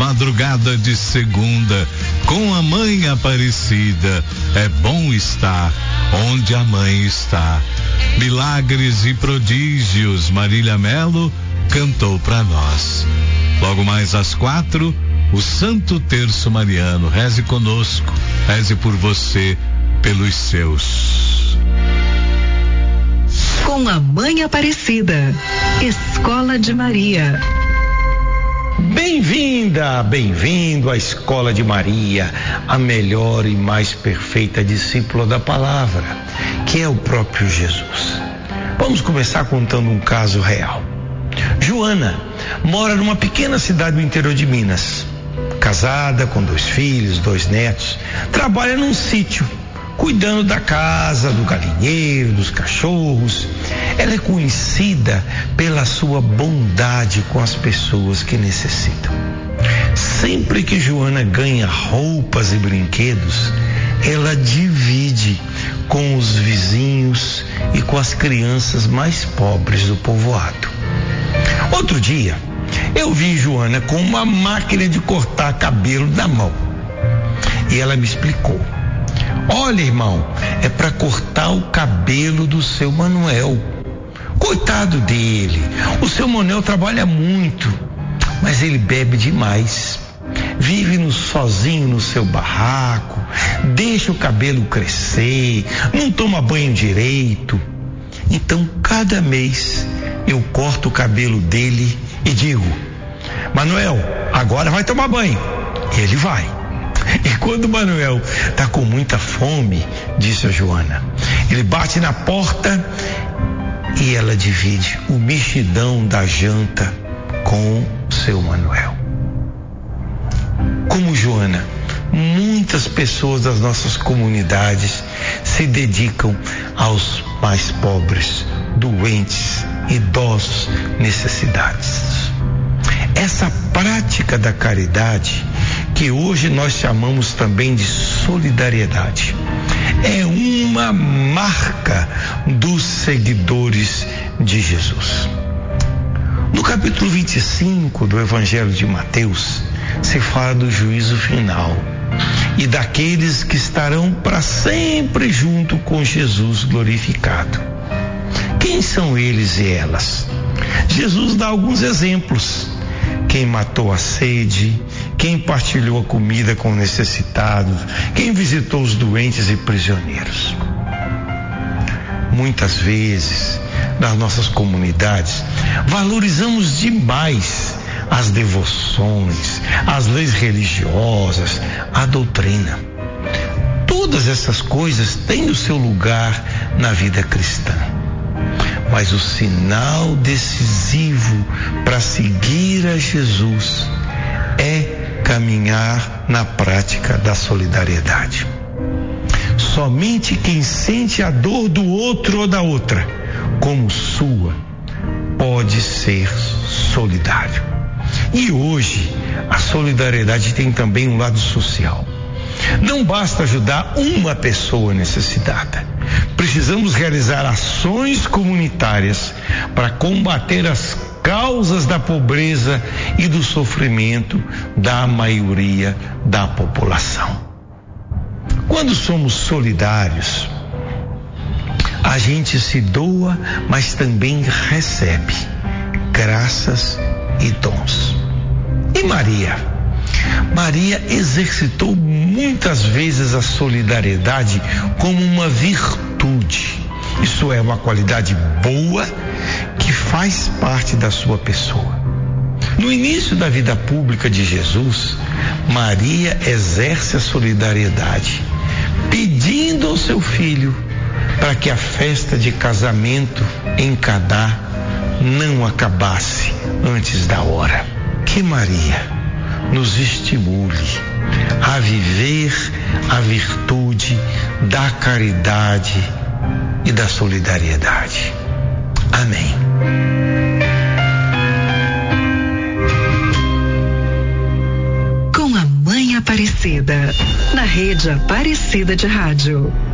madrugada de segunda, com a Mãe Aparecida. É bom estar onde a mãe está. Milagres e prodígios, Marília Melo cantou para nós. Logo mais às 4, o Santo Terço Mariano. Reze conosco, reze por você, pelos seus. Com a Mãe Aparecida, Escola de Maria. Bem-vinda, bem-vindo à Escola de Maria, a melhor e mais perfeita discípula da palavra, que é o próprio Jesus. Vamos começar contando um caso real. Joana mora numa pequena cidade do interior de Minas. Casada, com 2 filhos, 2 netos, trabalha num sítio, cuidando da casa, do galinheiro, dos cachorros. Ela é conhecida pela sua bondade com as pessoas que necessitam. Sempre que Joana ganha roupas e brinquedos, ela divide com os vizinhos e com as crianças mais pobres do povoado. Outro dia, eu vi Joana com uma máquina de cortar cabelo na mão. E ela me explicou: olha, irmão, é para cortar o cabelo do seu Manuel. Coitado dele, o seu Manuel trabalha muito, mas ele bebe demais. Vive sozinho no seu barraco, deixa o cabelo crescer, não toma banho direito. Então, cada mês, eu corto o cabelo dele e digo: Manuel, agora vai tomar banho. E ele vai. E quando o Manuel tá com muita fome, disse a Joana, ele bate na porta e ela divide o mexidão da janta com o seu Manuel. Como Joana, muitas pessoas das nossas comunidades se dedicam aos mais pobres, doentes, idosos, necessitados. Essa prática da caridade, que hoje nós chamamos também de solidariedade, é uma marca dos seguidores de Jesus. No capítulo 25 do Evangelho de Mateus, se fala do juízo final e daqueles que estarão para sempre junto com Jesus glorificado. Quem são eles e elas? Jesus dá alguns exemplos. Quem matou a sede, quem partilhou a comida com necessitados, quem visitou os doentes e prisioneiros. Muitas vezes, nas nossas comunidades, valorizamos demais as devoções, as leis religiosas, a doutrina. Todas essas coisas têm o seu lugar na vida cristã. Mas o sinal decisivo para seguir a Jesus é caminhar na prática da solidariedade. Somente quem sente a dor do outro ou da outra como sua pode ser solidário. E hoje a solidariedade tem também um lado social. Não basta ajudar uma pessoa necessitada. Precisamos realizar ações comunitárias para combater as causas da pobreza e do sofrimento da maioria da população. Quando somos solidários, a gente se doa, mas também recebe graças e dons. E Maria? Maria exercitou muitas vezes a solidariedade como uma virtude. Isso é uma qualidade boa que faz parte da sua pessoa. No início da vida pública de Jesus, Maria exerce a solidariedade, pedindo ao seu filho para que a festa de casamento em Caná não acabasse antes da hora. Que Maria nos estimule a viver a virtude da caridade e da solidariedade. Amém. Com a Mãe Aparecida, na Rede Aparecida de Rádio.